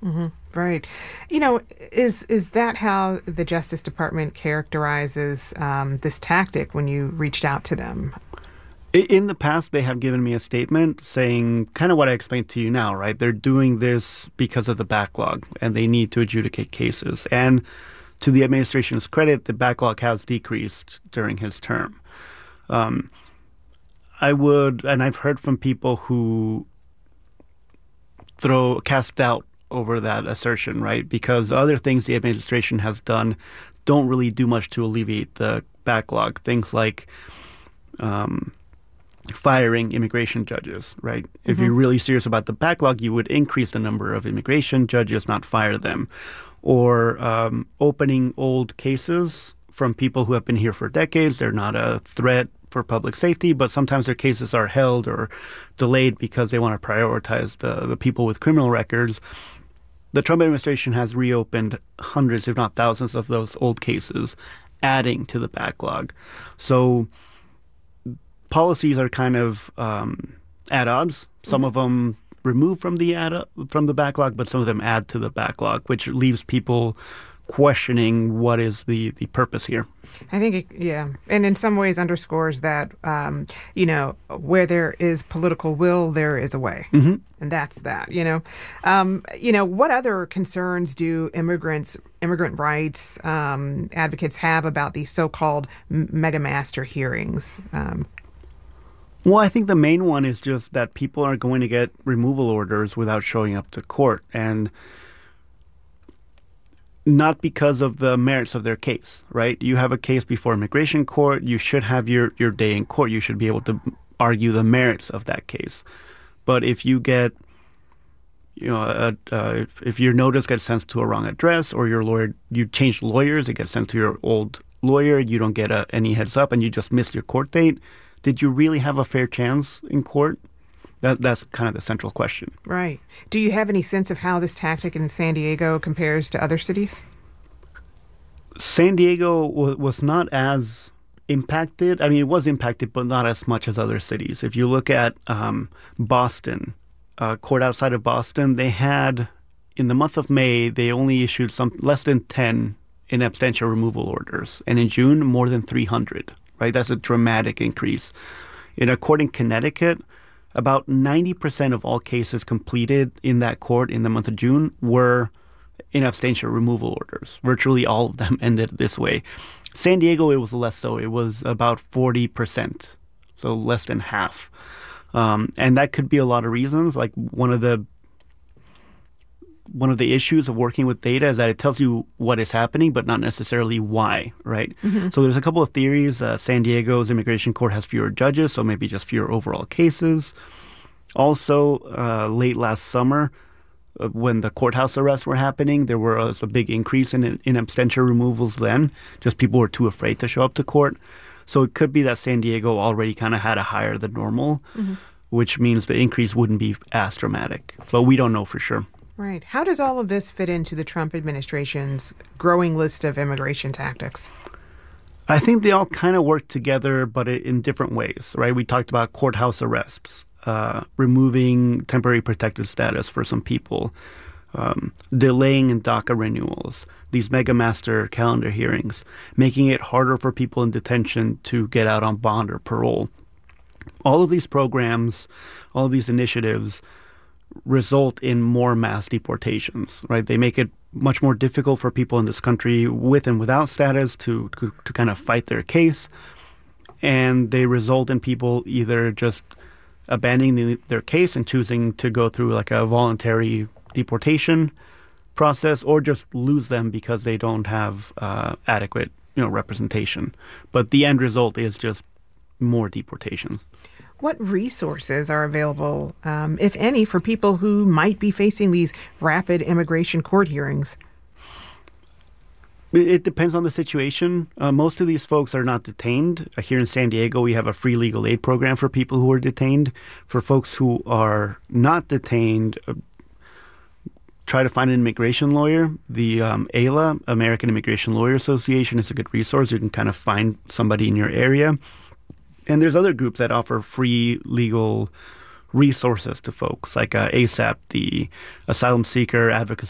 Right. Is that how the Justice Department characterizes this tactic when you reached out to them? In the past, they have given me a statement saying kind of what I explained to you now, right? They're doing this because of the backlog and they need to adjudicate cases. And to the administration's credit, the backlog has decreased during his term. And I've heard from people who cast doubt over that assertion, right? Because other things the administration has done don't really do much to alleviate the backlog. Things like firing immigration judges, right? If you're really serious about the backlog, you would increase the number of immigration judges, not fire them. Or opening old cases from people who have been here for decades. They're not a threat for public safety, but sometimes their cases are held or delayed because they want to prioritize the people with criminal records. The Trump administration has reopened hundreds, if not thousands, of those old cases, adding to the backlog. So policies are kind of at odds. Some of them remove from the backlog, but some of them add to the backlog, which leaves people questioning what is the purpose here. I think, and in some ways underscores that, where there is political will, there is a way. Mm-hmm. And that's that, what other concerns do immigrant rights advocates have about these so-called mega master hearings? Well, I think the main one is just that people are going to get removal orders without showing up to court, and not because of the merits of their case, right? You have a case before immigration court. You should have your day in court. You should be able to argue the merits of that case. But if you get, if your notice gets sent to a wrong address, or you change lawyers, it gets sent to your old lawyer, you don't get any heads up, and you just miss your court date, did you really have a fair chance in court? That's kind of the central question. Right. Do you have any sense of how this tactic in San Diego compares to other cities? San Diego was not as impacted. I mean, it was impacted, but not as much as other cities. If you look at Boston, court outside of Boston, they had, in the month of May, they only issued less than 10 in absentia removal orders. And in June, more than 300, right? That's a dramatic increase. In a court in Connecticut, about 90% of all cases completed in that court in the month of June were in absentia removal orders. Virtually all of them ended this way. San Diego, it was less so. It was about 40%, so less than half. And that could be a lot of reasons. Like one of the issues of working with data is that it tells you what is happening, but not necessarily why, right? Mm-hmm. So there's a couple of theories. San Diego's immigration court has fewer judges, so maybe just fewer overall cases. Also, late last summer, when the courthouse arrests were happening, there was a big increase in absentia removals then. Just people were too afraid to show up to court. So it could be that San Diego already kind of had a higher than normal, which means the increase wouldn't be as dramatic. But we don't know for sure. Right. How does all of this fit into the Trump administration's growing list of immigration tactics? I think they all kind of work together, but in different ways, right? We talked about courthouse arrests, removing temporary protected status for some people, delaying DACA renewals, these mega master calendar hearings, making it harder for people in detention to get out on bond or parole. All of these programs, all of these initiatives result in more mass deportations, right? They make it much more difficult for people in this country with and without status to kind of fight their case. And they result in people either just abandoning their case and choosing to go through like a voluntary deportation process, or just lose them because they don't have adequate, representation. But the end result is just more deportations. What resources are available, if any, for people who might be facing these rapid immigration court hearings? It depends on the situation. Most of these folks are not detained. Here in San Diego, we have a free legal aid program for people who are detained. For folks who are not detained, try to find an immigration lawyer. The AILA, American Immigration Lawyer Association, is a good resource. You can kind of find somebody in your area. And there's other groups that offer free legal resources to folks, like ASAP, the Asylum Seeker Advocacy